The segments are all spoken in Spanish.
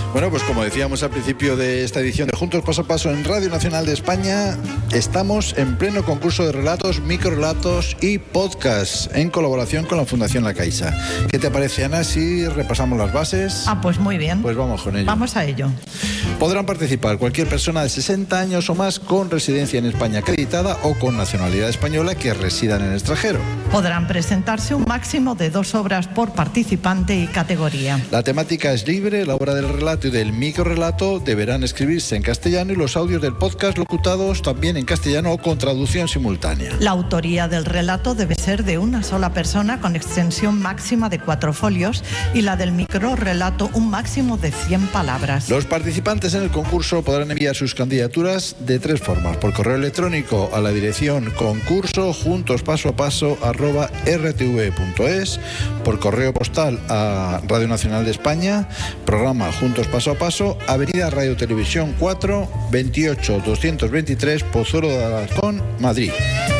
Bueno, pues como decíamos al principio de esta edición de Juntos Paso a Paso en Radio Nacional de España, estamos en pleno concurso de relatos, microrelatos y podcasts en colaboración con la Fundación La Caixa. ¿Qué te parece, Ana, si repasamos las bases? Pues muy bien. Pues vamos con ello. Vamos a ello. Podrán participar cualquier persona de 60 años o más con residencia en España acreditada o con nacionalidad española que residan en el extranjero. Podrán presentarse un máximo de 2 obras por participante y categoría. La temática es libre, la obra del relato y del microrelato deberán escribirse en castellano y los audios del podcast locutados también en castellano o con traducción simultánea. La autoría del relato debe ser de una sola persona con extensión máxima de 4 folios y la del microrelato un máximo de 100 palabras. Los participantes en el concurso podrán enviar sus candidaturas de 3 formas: por correo electrónico a la dirección concurso@rtv.es, por correo postal a Radio Nacional de España, programa Juntos Paso a Paso, Avenida Radio Televisión 4, 28 223, Pozuelo de Alarcón, Madrid.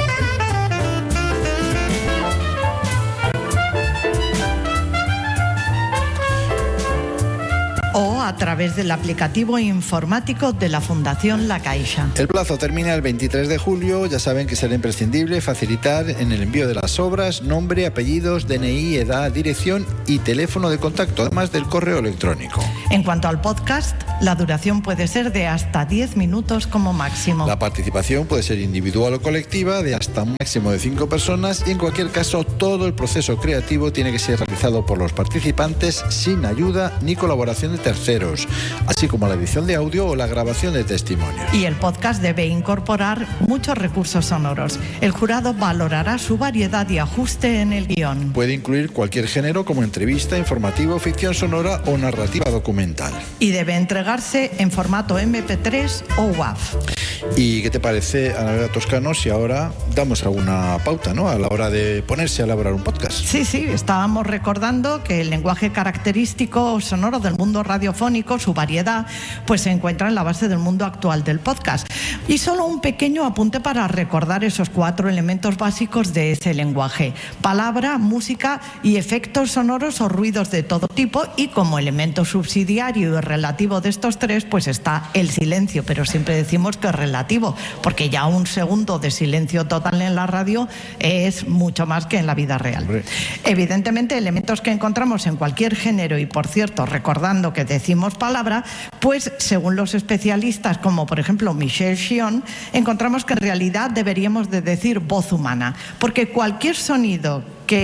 O a través del aplicativo informático de la Fundación La Caixa. El plazo termina el 23 de julio. Ya saben que será imprescindible facilitar en el envío de las obras nombre, apellidos, DNI, edad, dirección y teléfono de contacto, además del correo electrónico. En cuanto al podcast, la duración puede ser de hasta 10 minutos como máximo. La participación puede ser individual o colectiva, de hasta un máximo de 5 personas, y en cualquier caso todo el proceso creativo tiene que ser realizado por los participantes sin ayuda ni colaboración de terceros, así como la edición de audio o la grabación de testimonio. Y el podcast debe incorporar muchos recursos sonoros. El jurado valorará su variedad y ajuste en el guión. Puede incluir cualquier género como entrevista, informativo, ficción sonora o narrativa documental. Y debe entregarse en formato MP3 o WAV. ¿Y qué te parece, Ana Toscano, si ahora damos alguna pauta, ¿no?, a la hora de ponerse a elaborar un podcast? Sí, estábamos recordando que el lenguaje característico sonoro del mundo radiofónico, su variedad, pues se encuentra en la base del mundo actual del podcast. Y solo un pequeño apunte para recordar esos 4 elementos básicos de ese lenguaje: palabra, música y efectos sonoros o ruidos de todo tipo, y como elemento subsidiario y relativo de estos 3, pues está el silencio, pero siempre decimos que es relativo, porque ya un segundo de silencio total en la radio es mucho más que en la vida real. Evidentemente, elementos que encontramos en cualquier género, y por cierto, recordando que decimos palabra, pues según los especialistas, como por ejemplo Michel Chion, encontramos que en realidad deberíamos de decir voz humana, porque cualquier sonido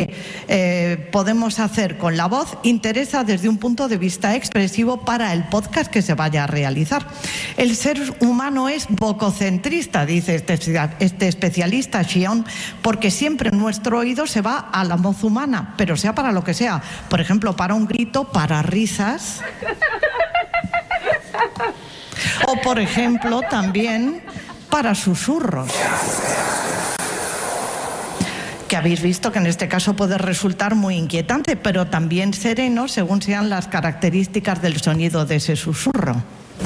que podemos hacer con la voz interesa desde un punto de vista expresivo para el podcast que se vaya a realizar. El ser humano es vococentrista, dice este especialista Chion, porque siempre nuestro oído se va a la voz humana, pero sea para lo que sea. Por ejemplo, para un grito, para risas. O por ejemplo, también para susurros. Que habéis visto que en este caso puede resultar muy inquietante, pero también sereno según sean las características del sonido de ese susurro.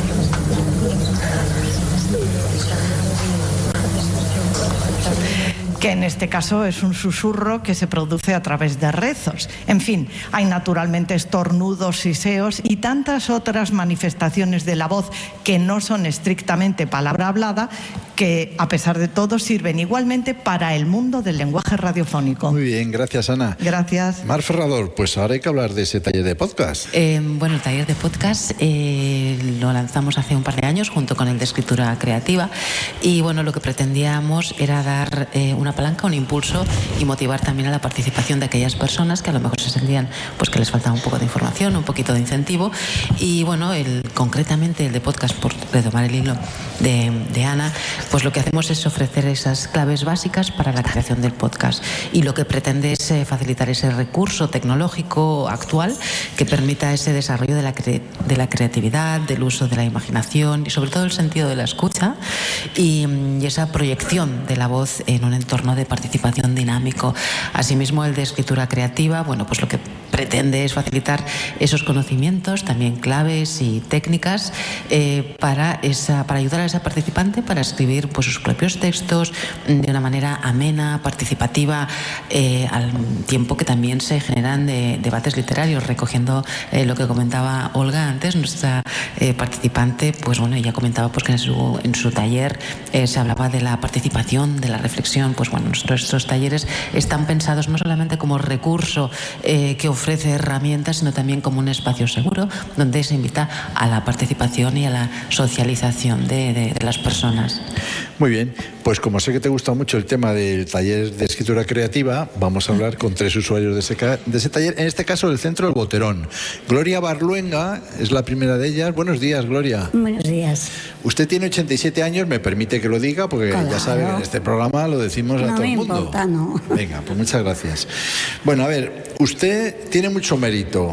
Que en este caso es un susurro que se produce a través de rezos. En fin, hay naturalmente estornudos, siseos y tantas otras manifestaciones de la voz que no son estrictamente palabra hablada, que a pesar de todo sirven igualmente para el mundo del lenguaje radiofónico. Muy bien, gracias, Ana. Gracias. Mar Ferrador, pues ahora hay que hablar de ese taller de podcast. Bueno, el taller de podcast lo lanzamos hace un par de años junto con el de escritura creativa, y bueno, lo que pretendíamos era dar una palanca, un impulso, y motivar también a la participación de aquellas personas que a lo mejor se sentían pues que les faltaba un poco de información, un poquito de incentivo. Y bueno, concretamente el de podcast, por retomar el hilo de Ana, pues lo que hacemos es ofrecer esas claves básicas para la creación del podcast, y lo que pretende es facilitar ese recurso tecnológico actual que permita ese desarrollo de la creatividad, del uso de la imaginación y sobre todo el sentido de la escucha, y esa proyección de la voz en un entorno de participación dinámico. Asimismo, el de escritura creativa, bueno, pues lo que pretende es facilitar esos conocimientos, también claves y técnicas para ayudar a esa participante para escribir escribir pues sus propios textos de una manera amena, participativa, al tiempo que también se generan debates literarios, recogiendo lo que comentaba Olga antes, nuestra participante. Pues bueno, ella comentaba pues que en su taller se hablaba de la participación, de la reflexión. Pues bueno, nuestros talleres están pensados no solamente como recurso que ofrece herramientas, sino también como un espacio seguro donde se invita a la participación y a la socialización de las personas. Muy bien, pues como sé que te gusta mucho el tema del taller de escritura creativa, vamos a hablar con 3 usuarios de ese taller, en este caso del Centro El Boterón. Gloria Barluenga es la primera de ellas. Buenos días, Gloria. Buenos días. Usted tiene 87 años, me permite que lo diga, porque claro, ya sabe que en este programa lo decimos a todo el mundo. Importa, no. Venga, pues muchas gracias. Bueno, a ver, usted tiene mucho mérito,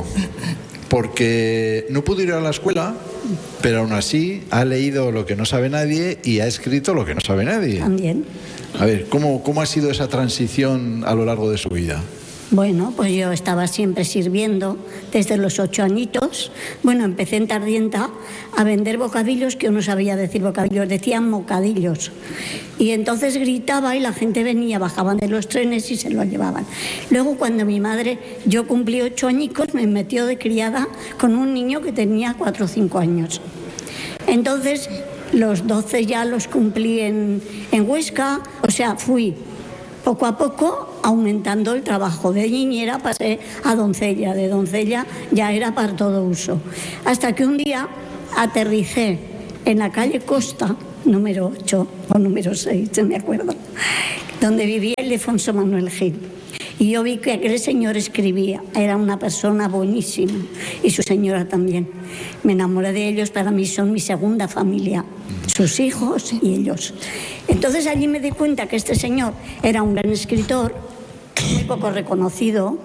porque no pudo ir a la escuela, pero aún así ha leído lo que no sabe nadie y ha escrito lo que no sabe nadie. También. A ver, ¿cómo ha sido esa transición a lo largo de su vida? Bueno, pues yo estaba siempre sirviendo desde los 8 añitos. Bueno, empecé en Tardienta a vender bocadillos, que yo no sabía decir bocadillos, decían mocadillos. Y entonces gritaba y la gente venía, bajaban de los trenes y se lo llevaban. Luego, cuando mi madre, yo cumplí 8 añicos, me metió de criada con un niño que tenía 4 o 5 años. Entonces, los 12 ya los cumplí en Huesca, o sea, fui poco a poco aumentando el trabajo. De niñera pasé a doncella, de doncella ya era para todo uso. Hasta que un día aterricé en la calle Costa, número 8 o número 6, no me acuerdo, donde vivía Ildefonso Manuel Gil. Y yo vi que aquel señor escribía, era una persona buenísima, y su señora también. Me enamoré de ellos, para mí son mi segunda familia, sus hijos y ellos. Entonces allí me di cuenta que este señor era un gran escritor, muy poco reconocido,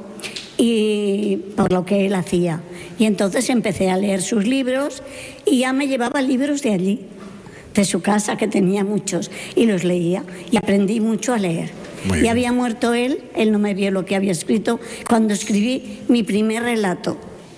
y por lo que él hacía. Y entonces empecé a leer sus libros y ya me llevaba libros de allí, de su casa, que tenía muchos, y los leía y aprendí mucho a leer. Y había muerto él no me vio lo que había escrito cuando escribí mi primer relato,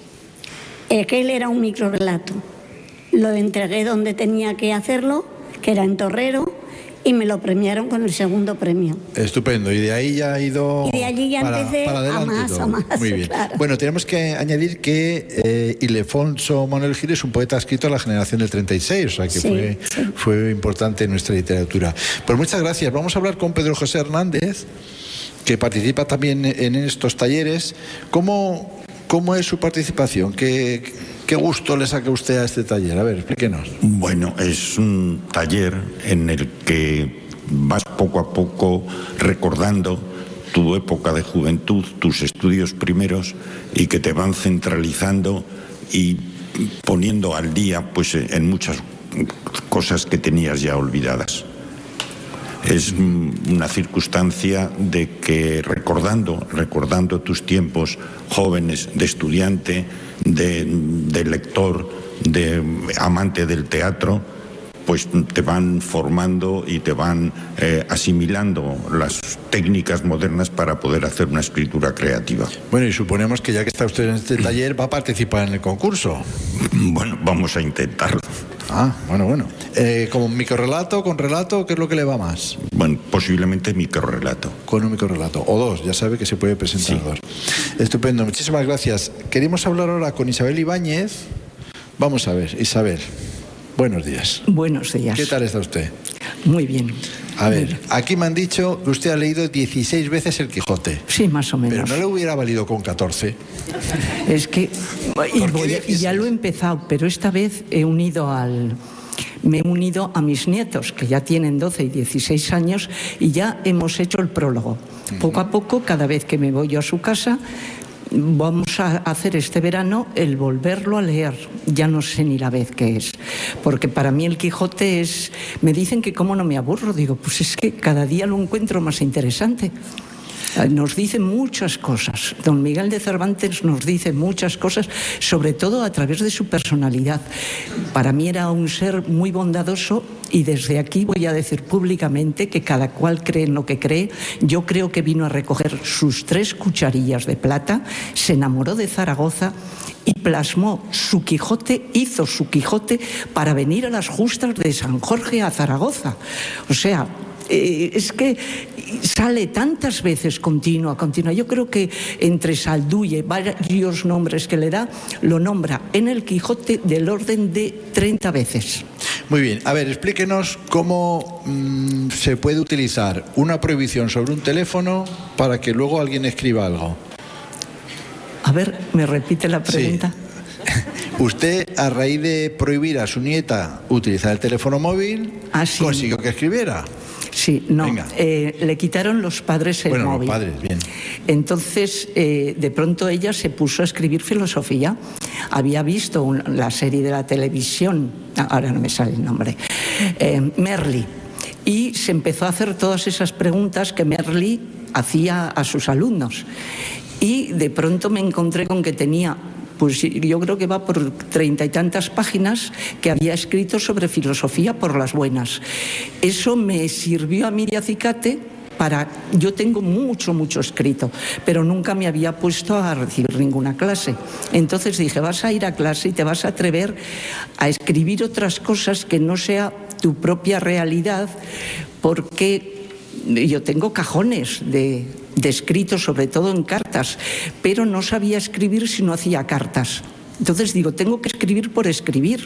que él era un microrelato. Lo entregué donde tenía que hacerlo, que era en Torrero, y me lo premiaron con el segundo premio. Estupendo, y de ahí ya ha ido. Y de allí ya empecé para a más. Muy bien. Claro. Bueno, tenemos que añadir que Ildefonso Manuel Gil es un poeta escrito a la generación del 36, o sea que fue importante en nuestra literatura. Pues muchas gracias. Vamos a hablar con Pedro José Hernández, que participa también en estos talleres. ¿Cómo es su participación? ¿Qué gusto le saca usted a este taller? A ver, explíquenos. Bueno, es un taller en el que vas poco a poco recordando tu época de juventud, tus estudios primeros, y que te van centralizando y poniendo al día pues en muchas cosas que tenías ya olvidadas. Es una circunstancia de que recordando tus tiempos jóvenes de estudiante, de lector, de amante del teatro, pues te van formando y te van asimilando las técnicas modernas para poder hacer una escritura creativa. Bueno, y suponemos que ya que está usted en este taller va a participar en el concurso. Bueno, vamos a intentarlo. Bueno. ¿Como microrelato, con relato, qué es lo que le va más? Bueno, posiblemente microrelato. Con un microrelato, o dos, ya sabe que se puede presentar dos. Estupendo, muchísimas gracias. Queremos hablar ahora con Isabel Ibáñez. Vamos a ver, Isabel, buenos días. Buenos días. ¿Qué tal está usted? Muy bien. A ver, aquí me han dicho que usted ha leído 16 veces El Quijote. Sí, más o menos. Pero no le hubiera valido con 14. Es que... Y ya lo he empezado, pero esta vez me he unido a mis nietos, que ya tienen 12 y 16 años, y ya hemos hecho el prólogo. Poco a poco, cada vez que me voy yo a su casa, vamos a hacer este verano el volverlo a leer. Ya no sé ni la vez que es, porque para mí El Quijote es... Me dicen que cómo no me aburro, digo, pues es que cada día lo encuentro más interesante. Nos dice muchas cosas. Don Miguel de Cervantes nos dice muchas cosas, sobre todo a través de su personalidad. Para mí era un ser muy bondadoso, y desde aquí voy a decir públicamente que cada cual cree en lo que cree. Yo creo que vino a recoger sus 3 cucharillas de plata, se enamoró de Zaragoza y plasmó su Quijote, hizo su Quijote para venir a las justas de San Jorge a Zaragoza. O sea, es que sale tantas veces continua. Yo creo que entre Salduye, varios nombres que le da, lo nombra en el Quijote del orden de 30 veces. Muy bien, a ver, explíquenos cómo se puede utilizar una prohibición sobre un teléfono para que luego alguien escriba algo. A ver, ¿me repite la pregunta? Sí. Usted, a raíz de prohibir a su nieta utilizar el teléfono móvil, sí, consiguió que escribiera. Sí, no, le quitaron los padres el móvil. Los padres, bien. Entonces, de pronto ella se puso a escribir filosofía. Había visto la serie de la televisión, ahora no me sale el nombre, Merli, y se empezó a hacer todas esas preguntas que Merli hacía a sus alumnos. Y de pronto me encontré con que tenía, pues yo creo que va por 30 y tantas páginas que había escrito sobre filosofía por las buenas. Eso me sirvió a mí de acicate para... Yo tengo mucho escrito, pero nunca me había puesto a recibir ninguna clase. Entonces dije, vas a ir a clase y te vas a atrever a escribir otras cosas que no sea tu propia realidad, porque yo tengo cajones de escritos, sobre todo en cartas, pero no sabía escribir si no hacía cartas. Entonces digo, tengo que escribir por escribir,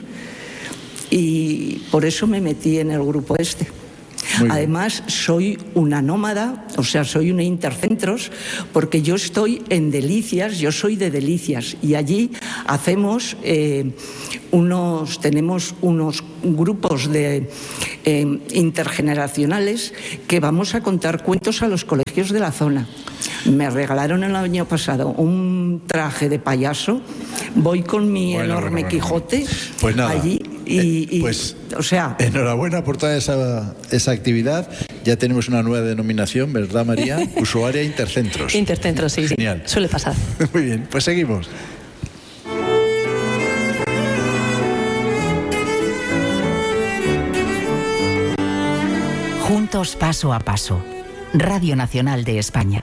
y por eso me metí en el grupo este. Además, soy una nómada, o sea, soy una intercentros, porque yo estoy en Delicias, yo soy de Delicias, y allí hacemos tenemos unos grupos de intergeneracionales que vamos a contar cuentos a los colegios de la zona. Me regalaron el año pasado un traje de payaso, voy con mi enorme Quijote allí pues, o sea... Enhorabuena por toda esa actividad. Ya tenemos una nueva denominación, ¿verdad, María? Usuaria Intercentros. Intercentros, sí. Genial. Suele pasar. Muy bien, pues seguimos. Juntos paso a paso. Radio Nacional de España.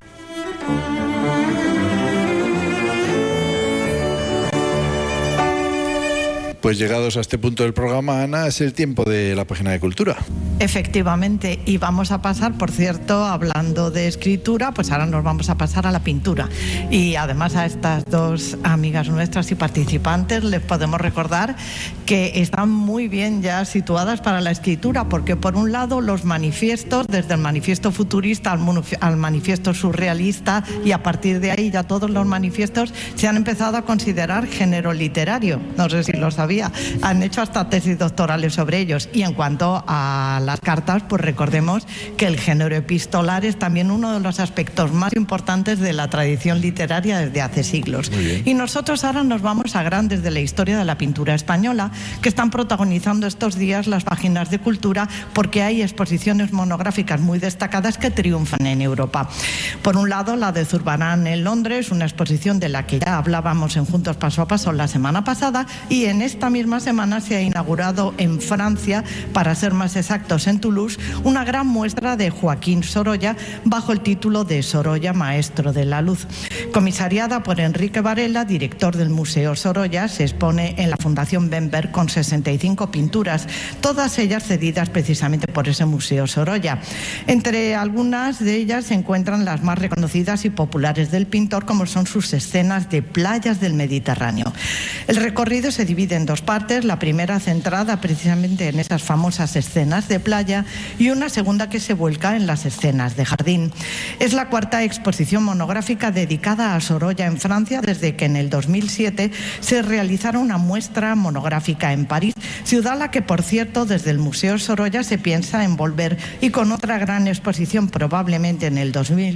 Pues llegados a este punto del programa, Ana, es el tiempo de la página de cultura. Efectivamente, y vamos a pasar, por cierto, hablando de escritura, pues ahora nos vamos a pasar a la pintura. Y además a estas 2 amigas nuestras y participantes les podemos recordar que están muy bien ya situadas para la escritura, porque por un lado los manifiestos, desde el manifiesto futurista al manifiesto surrealista, y a partir de ahí ya todos los manifiestos se han empezado a considerar género literario. No sé si lo sabían. Han hecho hasta tesis doctorales sobre ellos. Y en cuanto a las cartas, pues recordemos que el género epistolar es también uno de los aspectos más importantes de la tradición literaria desde hace siglos. Y nosotros ahora nos vamos a grandes de la historia de la pintura española, que están protagonizando estos días las páginas de cultura, porque hay exposiciones monográficas muy destacadas que triunfan en Europa. Por un lado, la de Zurbarán en Londres, una exposición de la que ya hablábamos en Juntos Paso a Paso la semana pasada, y en esta misma semana se ha inaugurado en Francia, para ser más exactos en Toulouse, una gran muestra de Joaquín Sorolla bajo el título de Sorolla, Maestro de la Luz. Comisariada por Enrique Varela, director del Museo Sorolla, se expone en la Fundación Benberg con 65 pinturas, todas ellas cedidas precisamente por ese Museo Sorolla. Entre algunas de ellas se encuentran las más reconocidas y populares del pintor, como son sus escenas de playas del Mediterráneo. El recorrido se divide en 2 partes, la primera centrada precisamente en esas famosas escenas de playa, y una segunda que se vuelca en las escenas de jardín. Es la 4ª exposición monográfica dedicada a Sorolla en Francia desde que en el 2007 se realizara una muestra monográfica en París, ciudad a la que, por cierto, desde el Museo Sorolla se piensa en volver, y con otra gran exposición probablemente en el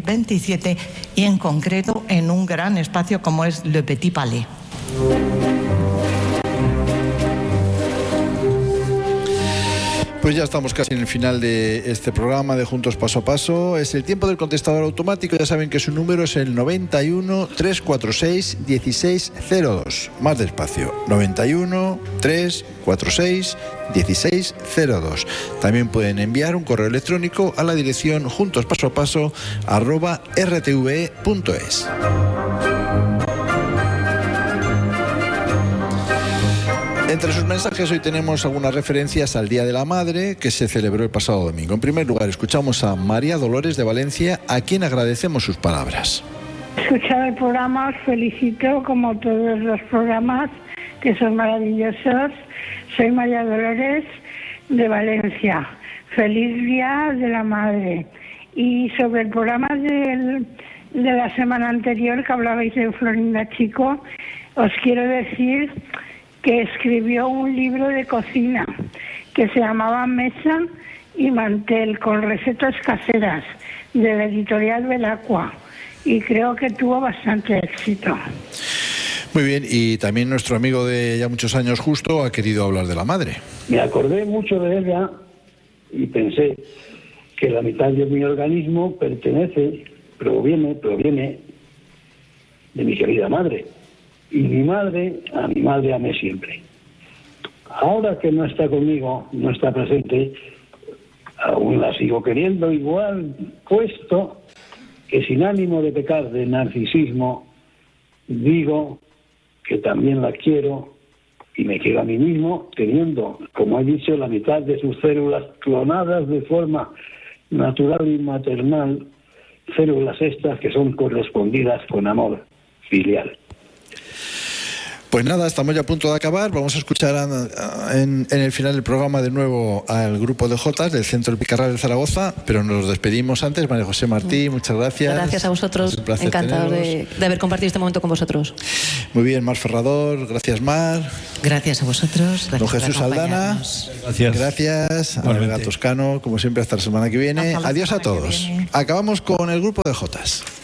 2027, y en concreto en un gran espacio como es Le Petit Palais. Pues ya estamos casi en el final de este programa de Juntos Paso a Paso. Es el tiempo del contestador automático. Ya saben que su número es el 91 346 1602. Más despacio. 91 346 1602. También pueden enviar un correo electrónico a la dirección juntospasoapaso@rtve.es. Entre sus mensajes hoy tenemos algunas referencias al Día de la Madre, que se celebró el pasado domingo. En primer lugar, escuchamos a María Dolores de Valencia, a quien agradecemos sus palabras. Escuchado el programa, os felicito como todos los programas, que son maravillosos. Soy María Dolores de Valencia. Feliz Día de la Madre. Y sobre el programa de la semana anterior, que hablabais de Florinda Chico, os quiero decir que escribió un libro de cocina que se llamaba Mesa y Mantel, con recetas caseras, de la editorial Belacqua, y creo que tuvo bastante éxito. Muy bien, y también nuestro amigo de ya muchos años, Justo, ha querido hablar de la madre. Me acordé mucho de ella y pensé que la mitad de mi organismo proviene de mi querida madre. Y a mi madre amé siempre. Ahora que no está conmigo, no está presente, aún la sigo queriendo igual, puesto que sin ánimo de pecar de narcisismo, digo que también la quiero y me quiero a mí mismo, teniendo, como he dicho, la mitad de sus células clonadas de forma natural y maternal, células estas que son correspondidas con amor filial. Pues nada, estamos ya a punto de acabar. Vamos a escuchar en el final del programa de nuevo al grupo de Jotas del Centro del Picarral de Zaragoza, pero nos despedimos antes. María José Martí, muchas gracias. Gracias a vosotros, encantados de haber compartido este momento con vosotros. Muy bien, Mar Ferrador, gracias Mar. Gracias a vosotros. Don Jesús Aldana, gracias. Alberto Toscano, como siempre, hasta la semana que viene. Adiós a todos. Acabamos con el grupo de Jotas.